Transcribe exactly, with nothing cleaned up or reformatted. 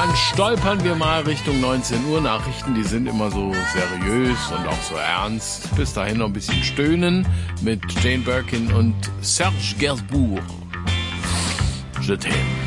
dann stolpern wir mal Richtung neunzehn Uhr. Nachrichten, die sind immer so seriös und auch so ernst. Bis dahin noch ein bisschen stöhnen mit Jane Birkin und Serge Gainsbourg. Je t'aime.